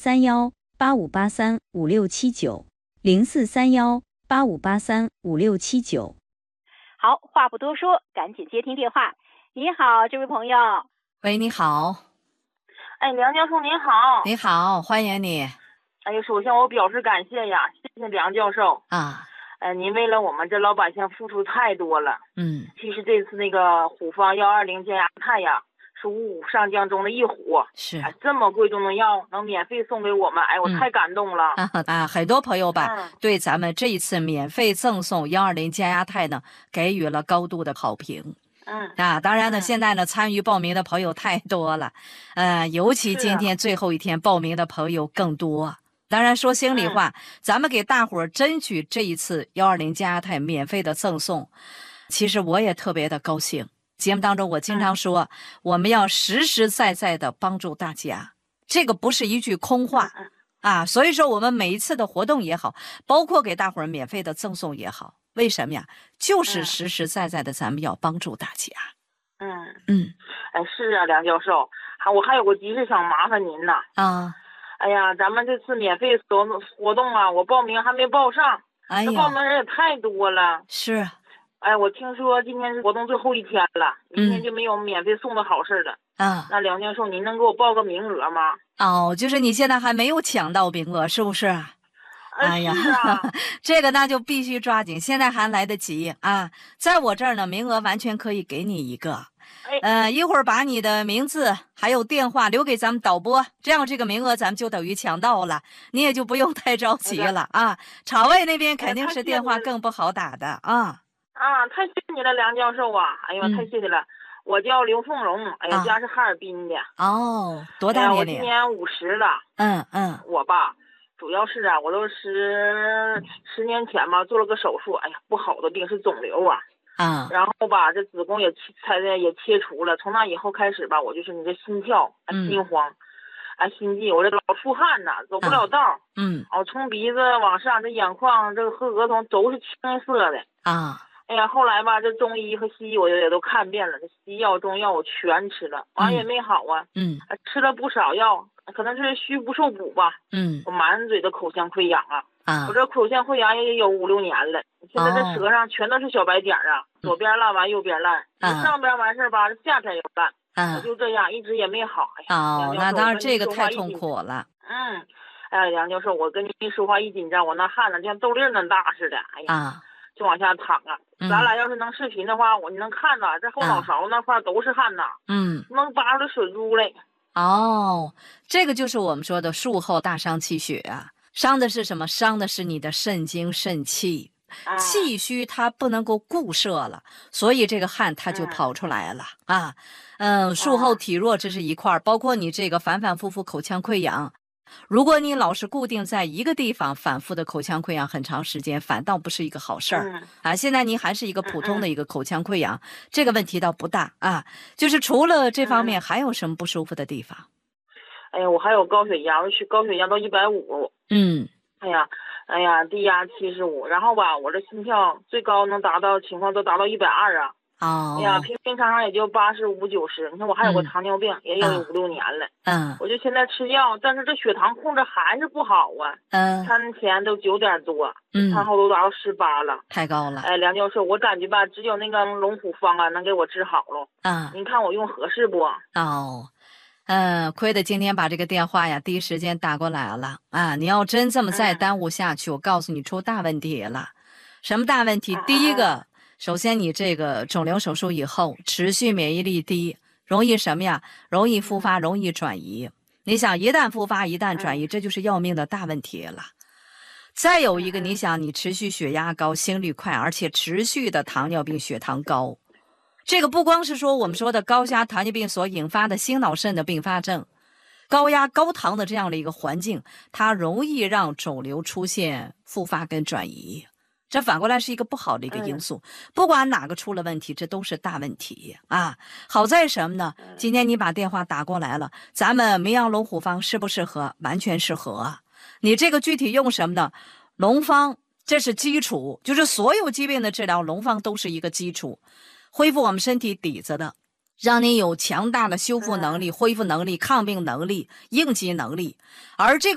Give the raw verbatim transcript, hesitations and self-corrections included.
三幺八五八三五六七九零四三幺八五八三五六七九。 好，话不多说，赶紧接听电话。你好，这位朋友。 喂，你好。 哎，梁教授您好。 你好，欢迎你。 哎呀，首先我表示感谢呀，谢谢梁教授啊。 呃，您为了我们这老百姓付出太多了。 嗯。 其实这次那个虎方幺二零降压肽呀，是五虎上将中的一虎。 是。 哎，这么贵重的药能免费送给我们，哎，我太感动了。 嗯、啊, 啊，很多朋友吧、 嗯， 对咱们这一次免费赠送幺二零降压肽呢，给予了高度的好评。 嗯啊，当然呢、 嗯， 现在呢参与报名的朋友太多了，呃，尤其今天最后一天报名的朋友更多。当然说心里话、嗯，咱们给大伙儿争取这一次幺二零降压肽免费的赠送，其实我也特别的高兴。节目当中我经常说、嗯，我们要实实在在的帮助大家，这个不是一句空话、 嗯、 啊。所以说我们每一次的活动也好，包括给大伙儿免费的赠送也好。为什么呀？就是实实在在的，咱们要帮助大家。 嗯嗯， 哎，是啊，梁教授，还我还有个急事想麻烦您呢。 啊， 哎呀，咱们这次免费活活动啊，我报名还没报上， 哎呀， 这报名人也太多了。 是。 哎，我听说今天是活动最后一天了，明天就没有免费送的好事了。 啊、嗯， 那梁教授，您能给我报个名额吗？ 哦，就是你现在还没有抢到名额，是不是？哎呀， 啊、 这个那就必须抓紧，现在还来得及啊！在我这儿呢，名额完全可以给你一个。呃，一会儿把你的名字还有电话留给咱们导播，这样这个名额咱们就等于抢到了，你也就不用太着急了啊。场外那边肯定是电话更不好打的啊。 啊，太谢谢你了，梁教授啊！哎呀，太谢谢了。嗯，我叫刘凤荣，哎呀，啊、家是哈尔滨的。 哦，多大年龄？ 哎、我今年五十了。 嗯嗯， 我吧。主要是啊，我都十十年前吧做了个手术，哎呀，不好的病是肿瘤啊， 啊， 然后吧这子宫也才也切除了，从那以后开始吧，我就是你这心跳、 嗯、 心慌，啊心悸，我这老出汗呐，走不了道， 啊、嗯， 哦从鼻子往上这眼眶这个和额头都是青色的啊。 哎呀，后来吧，这中医和西医我也都看遍了，这西药、中药我全吃了，完也没好啊。 嗯， 吃了不少药，可能是虚不受补吧。 嗯， 我满嘴的口腔溃疡啊。 啊， 我这口腔溃疡也有五六年了，现在这舌上全都是小白点啊，哦、左边烂完右边烂，啊、上边完事儿吧，下边又烂。啊，就这样一直也没好。哎呀， 哦，那当然这个太痛苦了。 嗯，哎呀，梁教授，我跟您说话一紧张，我那汗呢就像豆粒那大似的。哎呀。啊，就往下淌啊！咱俩要是能视频的话，我你能看呐，这后脑勺那块都是汗呐， 嗯， 能扒出水珠来。 哦，这个就是我们说的术后大伤气血啊，伤的是什么？伤的是你的肾精肾气，啊、气虚它不能够固摄了，所以这个汗它就跑出来了、嗯、啊。嗯，术后体弱这是一块，包括你这个反反复复口腔溃疡。如果你老是固定在一个地方反复的口腔溃疡很长时间，反倒不是一个好事儿、嗯、啊。现在你还是一个普通的一个口腔溃疡、嗯、这个问题倒不大啊。就是除了这方面、嗯、还有什么不舒服的地方？ 哎呀，我还有高血压，我去高血压到一百五。 嗯， 哎呀哎呀低压七十五，然后吧我这心跳最高能达到情况都达到一百二啊。 哦， 哎呀，平平常常也就八十五九十。你看我还有个糖尿病，嗯、也有五六年了。 嗯， 我就现在吃药，但是这血糖控制还是不好啊。 嗯， 餐前都九点多，嗯，餐后都达到十八了， 太高了。 哎，梁教授，我感觉吧，只有那个龙虎方啊能给我治好了。 啊、嗯， 您看我用合适不？ 哦，嗯，亏得今天把这个电话呀第一时间打过来了啊！你要真这么再耽误下去，嗯、我告诉你出大问题了。什么大问题？嗯、第一个。嗯首先你这个肿瘤手术以后持续免疫力低，容易什么呀？容易复发，容易转移。你想一旦复发一旦转移，这就是要命的大问题了。再有一个，你想你持续血压高，心率快，而且持续的糖尿病血糖高，这个不光是说我们说的高压糖尿病所引发的心脑肾的并发症，高压高糖的这样的一个环境，它容易让肿瘤出现复发跟转移。这反过来是一个不好的一个因素，不管哪个出了问题，这都是大问题啊。好在什么呢？今天你把电话打过来了，咱们明阳龙虎方适不适合？完全适合。你这个具体用什么呢？龙方这是基础，就是所有疾病的治疗，龙方都是一个基础，恢复我们身体底子的，让你有强大的修复能力、恢复能力、抗病能力、应急能力，而这个